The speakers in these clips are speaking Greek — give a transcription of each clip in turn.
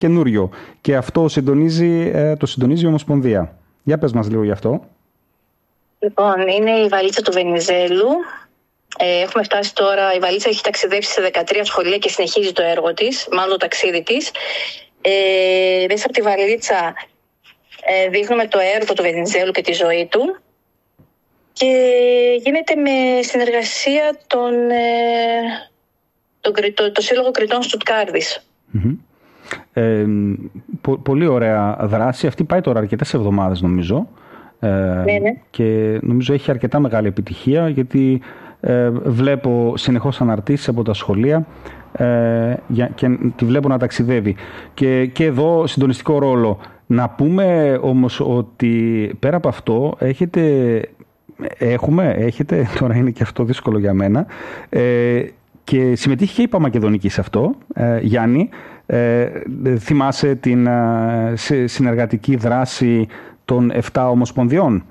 καινούριο. Και αυτό το συντονίζει η Ομοσπονδία. Για πες μας λίγο γι' αυτό. Λοιπόν, είναι η βαλίτσα του Βενιζέλου. Έχουμε φτάσει τώρα, η βαλίτσα έχει ταξιδέψει σε 13 σχολεία και συνεχίζει το έργο της, μάλλον το ταξίδι της. Μέσα από τη βαλίτσα δείχνουμε το έργο του Βενιζέλου και τη ζωή του και γίνεται με συνεργασία το Σύλλογο Κριτών Στουτγκάρδης. Πολύ ωραία δράση. Αυτή πάει τώρα αρκετές εβδομάδες νομίζω. Ναι. Και νομίζω έχει αρκετά μεγάλη επιτυχία, γιατί βλέπω συνεχώς αναρτήσεις από τα σχολεία και τη βλέπω να ταξιδεύει. Και εδώ συντονιστικό ρόλο. Να πούμε όμως ότι πέρα από αυτό έχετε, τώρα είναι και αυτό δύσκολο για μένα, και συμμετείχε και η Παμακεδονική σε αυτό, Γιάννη. Θυμάσαι την συνεργατική δράση των 7 ομοσπονδιών.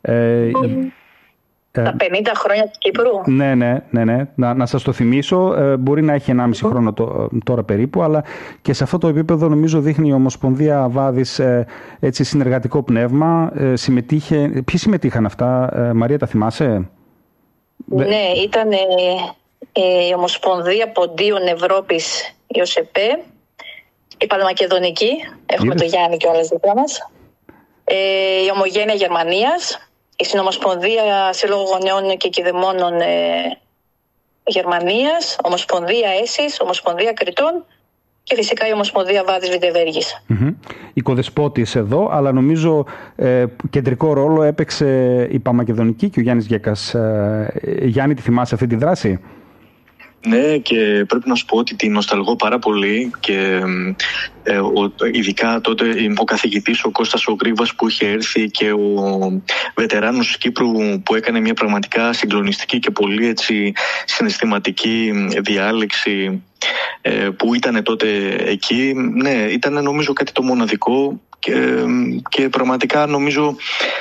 Τα 50 χρόνια της Κύπρου. Ναι. Να σας το θυμίσω. Μπορεί να έχει 1,5 χρόνο τώρα περίπου, αλλά και σε αυτό το επίπεδο νομίζω δείχνει η Ομοσπονδία Βάδης έτσι συνεργατικό πνεύμα. Ποιοι συμμετείχαν αυτά, Μαρία, τα θυμάσαι? Ναι, ήταν η Ομοσπονδία Ποντίων Ευρώπης, η ΟΣΕΠΕ, η Παλαιομακεδονική, έχουμε το Γιάννη και όλες δίπλα μας, η Ομογένεια Γερμανίας, η Συνομοσπονδία Σύλλογο Γονέων και Κηδεμόνων Γερμανίας, Ομοσπονδία ΕΣΥΣ, Ομοσπονδία Κριτών και φυσικά η Ομοσπονδία Βάδης Βιτεβέργης. Οικοδεσπότης εδώ, αλλά νομίζω κεντρικό ρόλο έπαιξε η Παμακεδονική και ο Γιάννης Γκέκας. Γιάννη, τη θυμάσαι αυτή τη δράση? Ναι, και πρέπει να σου πω ότι την νοσταλγώ πάρα πολύ και ειδικά τότε ο καθηγητής ο Κώστας ο Γρήβας που είχε έρθει και ο βετεράνος της Κύπρου που έκανε μια πραγματικά συγκλονιστική και πολύ έτσι συναισθηματική διάλεξη που ήταν τότε εκεί. Ναι, ήταν νομίζω κάτι το μοναδικό και πραγματικά νομίζω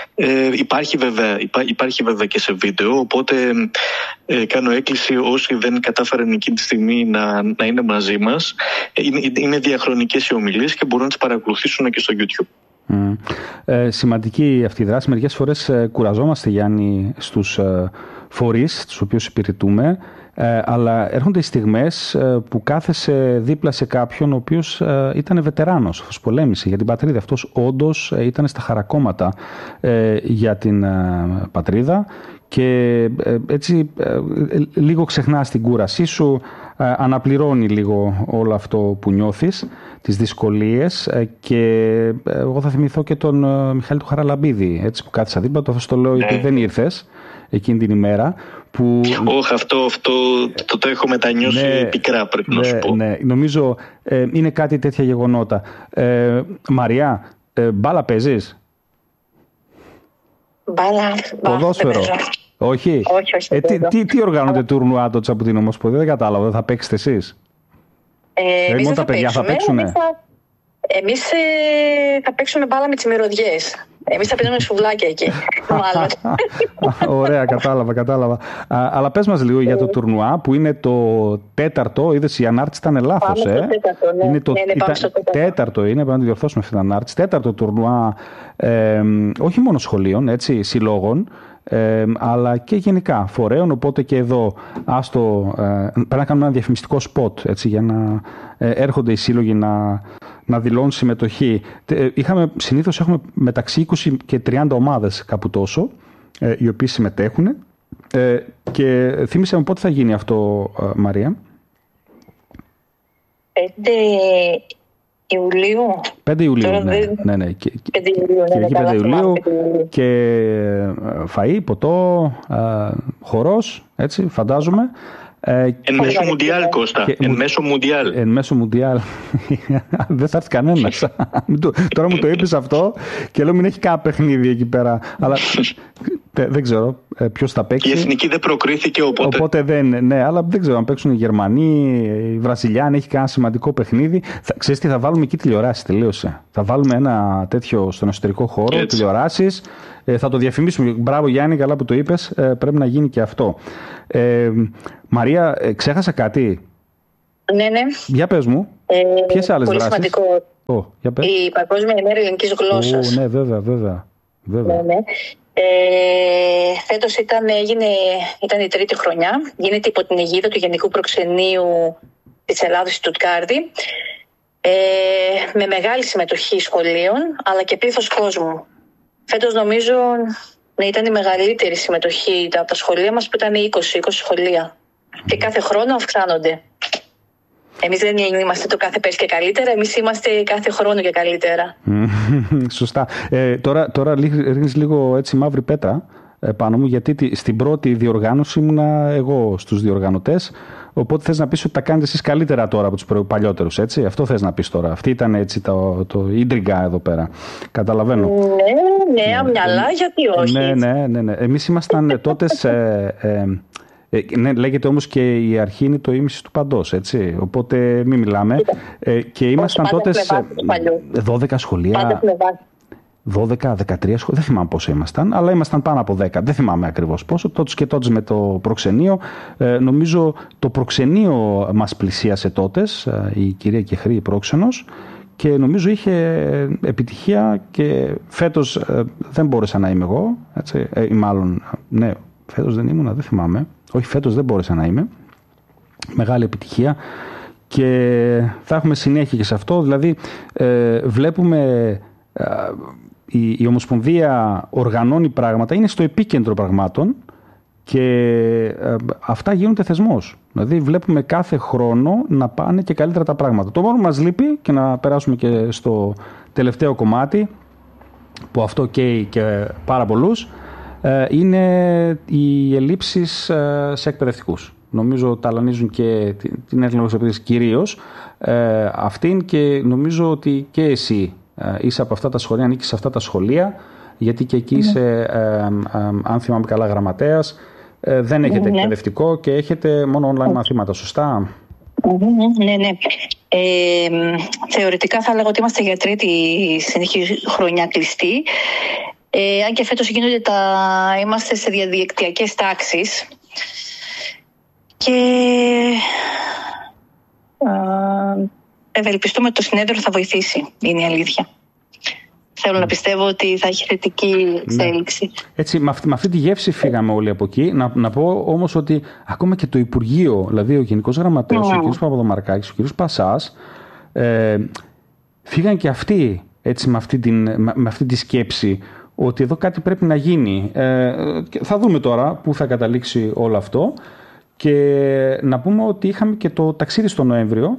υπάρχει βέβαια και σε βίντεο, οπότε κάνω έκκληση όσοι δεν κατάφεραν εκείνη τη στιγμή να είναι μαζί μας. Είναι διαχρονικές οι ομιλίες και μπορούν να τις παρακολουθήσουν και στο YouTube. Σημαντική αυτή η δράση. Μερικές φορές κουραζόμαστε, Γιάννη, στους φορείς τους οποίους υπηρετούμε, αλλά έρχονται οι στιγμές που κάθεσαι δίπλα σε κάποιον ο οποίος ήταν βετεράνος, πολέμησε για την πατρίδα. Αυτός όντως ήταν στα χαρακόμματα για την πατρίδα και έτσι λίγο ξεχνάς την κούρασή σου, αναπληρώνει λίγο όλο αυτό που νιώθεις, τις δυσκολίες, και εγώ θα θυμηθώ και τον Μιχάλη του Χαραλαμπίδη, έτσι, που κάθισα δίπλα του, αυτό το λέω γιατί δεν ήρθες εκείνη την ημέρα. Όχι, αυτό το έχω μετανιώσει πικρά, πρέπει να σου πω. Ναι, νομίζω είναι κάτι τέτοια γεγονότα. Μαριά, μπάλα παίζεις? Μπάλα, ποδόσφαιρο? Όχι. Τι οργάνονται τουρνουά τότε από την Ομοσπονδία? Δεν κατάλαβα. Δεν θα παίξετε εσείς? Εμείς τα παιδιά θα παίξουνε? Εμείς θα παίξουμε μπάλα με τις μυρωδιές. Εμείς θα παίζουμε σουβλάκια εκεί, μάλλον. Ωραία, κατάλαβα. Αλλά πες μας λίγο για το τουρνουά που είναι το τέταρτο. Είδες, η ανάρτηση ήταν λάθος. Είναι το τέταρτο, είναι, πρέπει να τη διορθώσουμε αυτή την ανάρτηση. Τέταρτο τουρνουά, όχι μόνο σχολείων, έτσι, συλλόγων, αλλά και γενικά φορέων. Οπότε και εδώ πρέπει να κάνουμε ένα διαφημιστικό σποτ, έτσι, για να έρχονται οι σύλλογοι να δηλώνουν συμμετοχή. Συνήθως έχουμε μεταξύ 20 και 30 ομάδες, κάπου τόσο, οι οποίοι συμμετέχουν. Και θύμισε μου πότε θα γίνει αυτό, Μαρία? 5 Ιουλίου. 5 Ιουλίου, ναι. 5 Ιουλίου και φαΐ, ποτό, χορός, έτσι, φαντάζομαι. Εν μέσω Μουντιάλ, Κώστα. Εν μέσω Μουντιάλ. Δεν θα έρθει κανένας. Τώρα μου το είπες αυτό και λέω μην έχει κάποιο παιχνίδι εκεί πέρα. Αλλά δεν ξέρω ποιος θα παίξει. Η εθνική δεν προκρίθηκε, οπότε δεν. Ναι, αλλά δεν ξέρω αν παίξουν οι Γερμανοί, οι Βραζιλιάνοι, έχει κανένα σημαντικό παιχνίδι. Ξέρεις τι, θα βάλουμε εκεί τηλεοράσεις, τελείωσε. Θα βάλουμε ένα τέτοιο στον εσωτερικό χώρο, τηλεοράσεις. Θα το διαφημίσουμε. Μπράβο, Γιάννη, καλά που το είπες. Πρέπει να γίνει και αυτό. Μαρία, ξέχασα κάτι? Ναι. Για πες μου, ποιες άλλες πολύ δράσεις? Σημαντικό. Η Παγκόσμια ημέρα ελληνικής γλώσσας. Ναι, βέβαια. Ναι. Φέτος ήταν η τρίτη χρονιά. Γίνεται υπό την αιγίδα του Γενικού Προξενείου της Ελλάδος Στουτγκάρδη. Με μεγάλη συμμετοχή σχολείων, αλλά και πλήθος κόσμου. Φέτος νομίζω να ήταν η μεγαλύτερη συμμετοχή από τα σχολεία μας, που ήταν 20 σχολεία. Και κάθε χρόνο αυξάνονται. Εμείς δεν είμαστε το κάθε πέρσι και καλύτερα, εμείς είμαστε κάθε χρόνο και καλύτερα. Σωστά. Τώρα ρίχνεις λίγο έτσι μαύρη πέτρα πάνω μου, γιατί στην πρώτη διοργάνωση ήμουνα εγώ στους διοργανωτές, οπότε θες να πεις ότι τα κάνετε εσείς καλύτερα τώρα από τους παλιότερους, έτσι? Αυτό θες να πεις τώρα? Αυτή ήταν έτσι το ίντριγκα εδώ πέρα. Καταλαβαίνω. Ναι, μυαλά, γιατί όχι. Ναι. Εμείς ήμασταν τότε ναι, λέγεται όμως και η αρχή είναι το ίμιση του παντός, έτσι, οπότε μην μιλάμε. Και ήμασταν τότε σε 12 σχολεία, 12-13 σχολεία, δεν θυμάμαι πόσο ήμασταν, αλλά ήμασταν πάνω από 10, δεν θυμάμαι ακριβώς πόσο, τότε και τότε με το προξενείο. Νομίζω το προξενείο μας πλησίασε τότε, η κυρία Κεχρή πρόξενος, και νομίζω είχε επιτυχία, και φέτος δεν μπόρεσα να είμαι εγώ, έτσι, ή μάλλον, ναι, φέτος δεν ήμουνα, δεν θυμάμαι. Όχι, φέτος δεν μπόρεσα να είμαι. Μεγάλη επιτυχία και θα έχουμε συνέχεια και σε αυτό. Δηλαδή, βλέπουμε η Ομοσπονδία οργανώνει πράγματα, είναι στο επίκεντρο πραγμάτων, και αυτά γίνονται θεσμός. Δηλαδή, βλέπουμε κάθε χρόνο να πάνε και καλύτερα τα πράγματα. Το μόνο που μας λείπει, και να περάσουμε και στο τελευταίο κομμάτι, που αυτό καίει και πάρα πολλούς, είναι οι ελλείψεις σε εκπαιδευτικούς. Νομίζω ταλανίζουν και την Έλληνα εκπαίδευση κυρίως αυτήν, και νομίζω ότι και εσύ είσαι από αυτά τα σχολεία, ανήκεις σε αυτά τα σχολεία, γιατί και εκεί είσαι, αν θυμάμαι καλά, γραμματέας. Δεν έχετε εκπαιδευτικό και έχετε μόνο online μαθήματα, σωστά? Ναι. Θεωρητικά θα λέγω ότι είμαστε για τρίτη συνεχή χρονιά κλειστή. Αν και φέτος είμαστε σε διαδικτυακές τάξεις, και ευελπιστούμε ότι το συνέδριο θα βοηθήσει, είναι η αλήθεια. Θέλω να πιστεύω ότι θα έχει θετική εξέλιξη. Ναι. Έτσι, με αυτή τη γεύση φύγαμε όλοι από εκεί. Να πω όμως ότι ακόμα και το Υπουργείο, δηλαδή ο Γενικός Γραμματέας, ο κ. Παπαδομαρκάκης, ο κ. Πασάς, φύγαν και αυτοί έτσι, με αυτή τη σκέψη, ότι εδώ κάτι πρέπει να γίνει. Θα δούμε τώρα πού θα καταλήξει όλο αυτό, και να πούμε ότι είχαμε και το ταξίδι στο Νοέμβριο.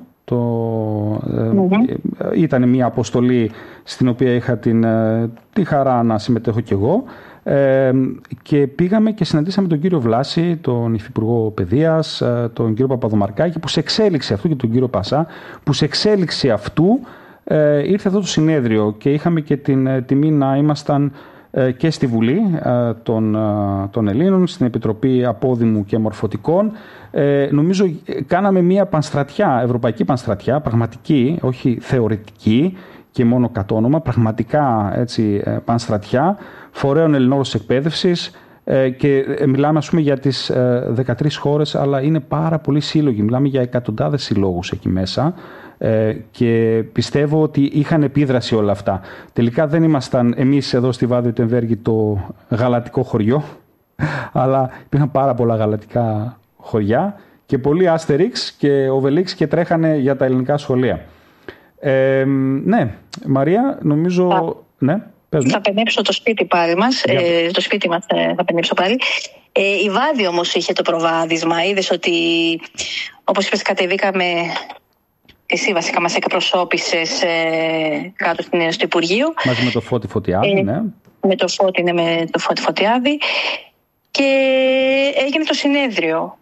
Ήταν μια αποστολή στην οποία είχα τη χαρά να συμμετέχω κι εγώ, και πήγαμε και συναντήσαμε τον κύριο Βλάση, τον Υφυπουργό Παιδείας, τον κύριο Παπαδομαρκάκη, που σε εξέλιξη αυτού, και τον κύριο Πασά, που σε εξέλιξη αυτού ήρθε αυτό το συνέδριο, και είχαμε και την τιμή να ήμασταν και στη Βουλή των Ελλήνων, στην Επιτροπή Απόδημου και Μορφωτικών. Νομίζω κάναμε μια πανστρατιά, ευρωπαϊκή πανστρατιά, πραγματική, όχι θεωρητική και μόνο κατ' όνομα, πραγματικά έτσι, πανστρατιά φορέων ελληνικής εκπαίδευσης, και μιλάμε ας πούμε για τις 13 χώρες, αλλά είναι πάρα πολλοί σύλλογοι, μιλάμε για εκατοντάδες συλλόγους εκεί μέσα. Και πιστεύω ότι είχαν επίδραση όλα αυτά. Τελικά δεν ήμασταν εμείς εδώ στη Βάδη Τεμβέργη το γαλατικό χωριό, αλλά υπήρχαν πάρα πολλά γαλατικά χωριά και πολλοί Άστεριξ και Οβελίξ και τρέχανε για τα ελληνικά σχολεία. Ναι, Μαρία, νομίζω... Ναι, πες μου. Θα πενέψω το σπίτι πάλι μας. Το σπίτι μας θα πενέψω πάλι. Η Βάδη όμως είχε το προβάδισμα. Είδες ότι, όπως είπες, κατεβήκαμε... Εσύ βασικά μας εκπροσώπησες κάτω στο Υπουργείο. Μαζί με το Φώτη Φωτιάδη, ναι. Με το Φώτη Φωτιάδη. Και έγινε το συνέδριο.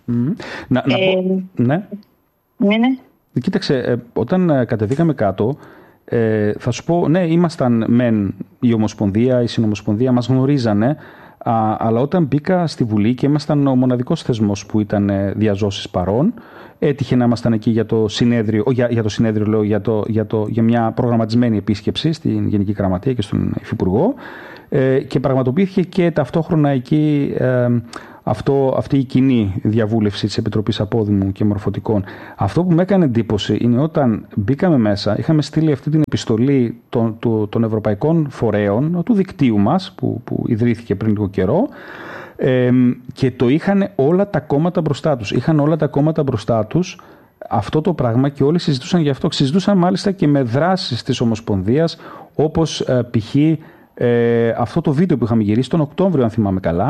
Ναι. Ναι. Κοίταξε, όταν κατεβήκαμε κάτω, θα σου πω, ναι, ήμασταν μεν η Ομοσπονδία, η Συνομοσπονδία, μας γνωρίζανε, αλλά όταν μπήκα στη Βουλή και ήμασταν ο μοναδικός θεσμός που ήταν διαζώσεις παρών, έτυχε να ήμασταν εκεί για το συνέδριο, για το συνέδριο λέω, για μια προγραμματισμένη επίσκεψη στην Γενική Γραμματεία και στον Υφυπουργό, και πραγματοποιήθηκε και ταυτόχρονα εκεί αυτή η κοινή διαβούλευση της Επιτροπής Απόδημου και Μορφωτικών. Αυτό που με έκανε εντύπωση είναι όταν μπήκαμε μέσα, είχαμε στείλει αυτή την επιστολή των ευρωπαϊκών φορέων, του δικτύου μας που ιδρύθηκε πριν λίγο καιρό, και το είχαν όλα τα κόμματα μπροστά τους. Είχαν όλα τα κόμματα μπροστά τους αυτό το πράγμα και όλοι συζητούσαν γι' αυτό. Συζητούσαν μάλιστα και με δράσεις της Ομοσπονδίας, όπως π.χ. αυτό το βίντεο που είχαμε γυρίσει τον Οκτώβριο, αν θυμάμαι καλά,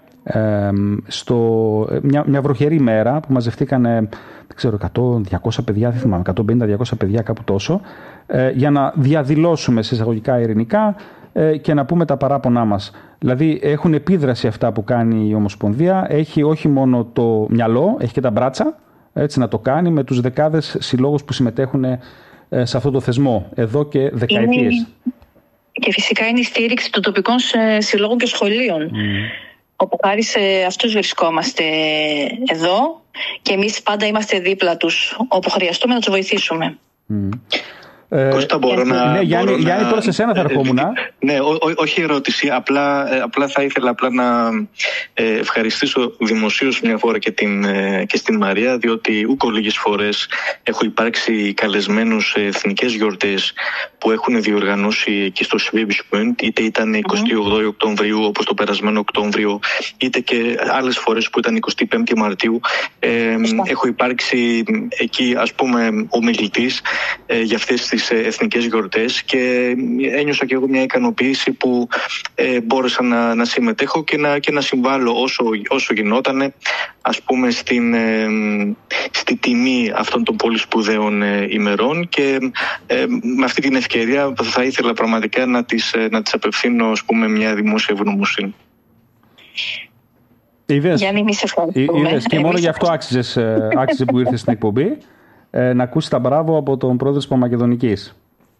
μια βροχερή μέρα που μαζευτήκαν, δεν ξέρω, 100-200 παιδιά, δεν θυμάμαι, 150-200 παιδιά, κάπου τόσο, για να διαδηλώσουμε σε εισαγωγικά ειρηνικά και να πούμε τα παράπονά μας. Δηλαδή έχουν επίδραση αυτά που κάνει η Ομοσπονδία, έχει όχι μόνο το μυαλό, έχει και τα μπράτσα, έτσι να το κάνει με τους δεκάδες συλλόγους που συμμετέχουν σε αυτό το θεσμό εδώ και δεκαετίες. Και φυσικά είναι η στήριξη των τοπικών συλλόγων και σχολείων, όπου χάρη σε αυτούς βρισκόμαστε εδώ και εμείς πάντα είμαστε δίπλα τους, όπου χρειαστούμε να τους βοηθήσουμε. Κώστα, μπορώ να... Ναι, Γιάννη, τώρα σε σένα θα ερχόμουν. Ναι, όχι ερώτηση, απλά θα ήθελα να ευχαριστήσω δημοσίως μια φορά και στην Μαρία, διότι ούκο λίγες φορές έχω υπάρξει καλεσμένους σε εθνικές γιορτές που έχουν διοργανώσει εκεί στο Schwäbisch, είτε ήταν 28 Οκτωβρίου όπως το περασμένο Οκτώβριο, είτε και άλλες φορές που ήταν 25 Μαρτίου. Έχω υπάρξει εκεί, ας πούμε, ομιλητής για αυτές τις εθνικές γιορτές και ένιωσα και εγώ μια ικανοποίηση που μπόρεσα να συμμετέχω και να συμβάλλω όσο γινότανε, ας πούμε, στη τιμή αυτών των πολύ σπουδαίων ημερών, και με αυτή την ευκαιρία θα ήθελα πραγματικά να τις απευθύνω, ας πούμε, μια δημόσια ευγνωμοσύνη. Γιάννη, μη σε ευχαριστούμε. Και μόνο γι' αυτό άξιζε που ήρθε στην εκπομπή, να ακούσει τα μπράβο από τον πρόεδρο της Παμακεδονικής.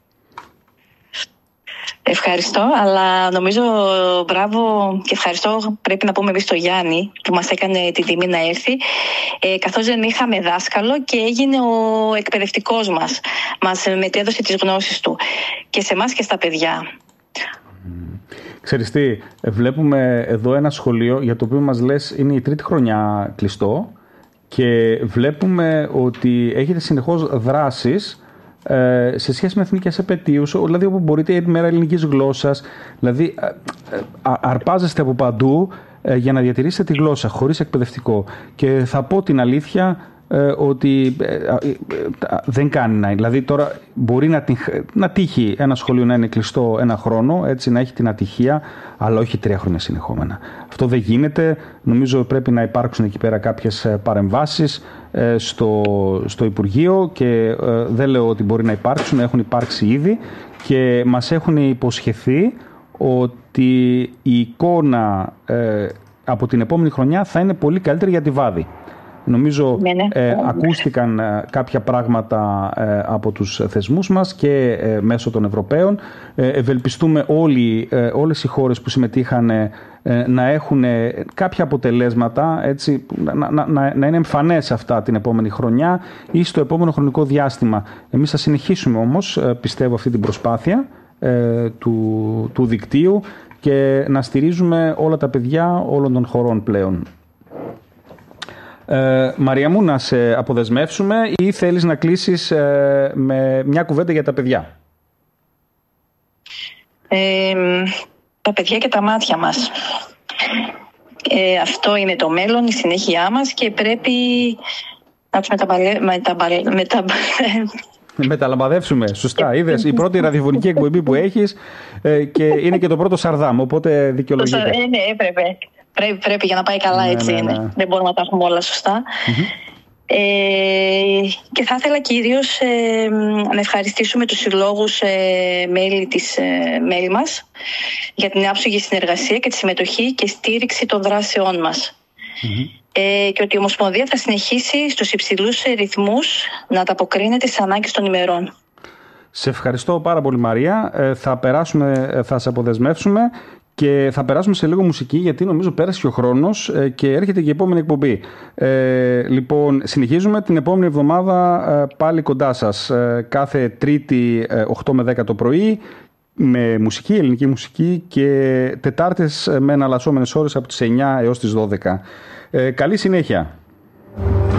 Ευχαριστώ, αλλά νομίζω μπράβο και ευχαριστώ πρέπει να πούμε εμείς στο Γιάννη που μας έκανε την τιμή να έρθει, καθώς δεν είχαμε δάσκαλο και έγινε ο εκπαιδευτικός μας μετέδωσε τις γνώσεις του και σε εμάς και στα παιδιά. Ξέρεις τι, βλέπουμε εδώ ένα σχολείο για το οποίο μας λες είναι η τρίτη χρονιά κλειστό και βλέπουμε ότι έχετε συνεχώς δράσεις σε σχέση με εθνικές επετείους, δηλαδή όπου μπορείτε, η μέρα ελληνικής γλώσσας, δηλαδή αρπάζεστε από παντού για να διατηρήσετε τη γλώσσα χωρίς εκπαιδευτικό. Και θα πω την αλήθεια ότι δεν κάνει. Δηλαδή τώρα μπορεί να τύχει ένα σχολείο να είναι κλειστό ένα χρόνο, έτσι να έχει την ατυχία, αλλά όχι 3 χρόνια συνεχόμενα. Αυτό δεν γίνεται. Νομίζω πρέπει να υπάρξουν εκεί πέρα κάποιες παρεμβάσεις στο Υπουργείο και δεν λέω ότι μπορεί να υπάρξουν, έχουν υπάρξει ήδη και μας έχουν υποσχεθεί ότι η εικόνα από την επόμενη χρονιά θα είναι πολύ καλύτερη για τη Βάδη. Νομίζω ακούστηκαν κάποια πράγματα από τους θεσμούς μας και μέσω των Ευρωπαίων. Ευελπιστούμε όλες οι χώρες που συμμετείχαν να έχουν κάποια αποτελέσματα, έτσι, να είναι εμφανές αυτά την επόμενη χρονιά ή στο επόμενο χρονικό διάστημα. Εμείς θα συνεχίσουμε όμως, πιστεύω, αυτή την προσπάθεια του δικτύου και να στηρίζουμε όλα τα παιδιά όλων των χωρών πλέον. Μαρία μου, να σε αποδεσμεύσουμε ή θέλεις να κλείσεις με μια κουβέντα για τα παιδιά? Τα παιδιά και τα μάτια μας. Αυτό είναι το μέλλον, η συνέχειά μας και πρέπει να τους μεταλαμπαδεύσουμε. Σωστά, είδες, η πρώτη ραδιοφωνική εκπομπή που έχεις και είναι και το πρώτο Σαρδάμ, οπότε δικαιολογείται. Ναι, έπρεπε. Πρέπει για να πάει καλά, έτσι είναι. Δεν μπορούμε να τα έχουμε όλα σωστά. Και θα ήθελα κυρίως να ευχαριστήσουμε τους συλλόγους μέλη μας για την άψογη συνεργασία και τη συμμετοχή και στήριξη των δράσεών μας. Και ότι η Ομοσπονδία θα συνεχίσει στους υψηλούς ρυθμούς να ανταποκρίνεται στις ανάγκες των ημερών. Σε ευχαριστώ πάρα πολύ, Μαρία. Θα σε αποδεσμεύσουμε και θα περάσουμε σε λίγο μουσική, γιατί νομίζω πέρασε και ο χρόνος και έρχεται και η επόμενη εκπομπή. Λοιπόν, συνεχίζουμε την επόμενη εβδομάδα πάλι κοντά σας. Κάθε Τρίτη 8 με 10 το πρωί με μουσική, ελληνική μουσική, και Τετάρτες με εναλλασσόμενες ώρες από τις 9 έως τις 12. Καλή συνέχεια.